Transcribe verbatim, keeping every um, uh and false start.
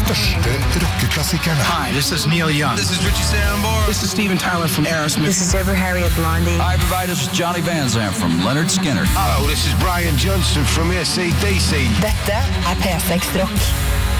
største rockeklassikerne. Hi, this is Neil Young. This is Richie Sambora. This is Steven Tyler from Aerosmith. This is Deborah Harry of Blondie. Hi, everybody. This is Johnny Van Zandt from Leonard Skinner. Hello, this is Brian Johnson from A C D C. Dette er P seks Rock.